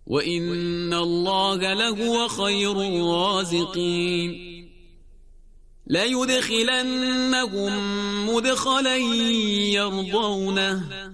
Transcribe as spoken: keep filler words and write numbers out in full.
وإن الله لهو خير الرازقين لا يدخلنهم مدخلا يرضونه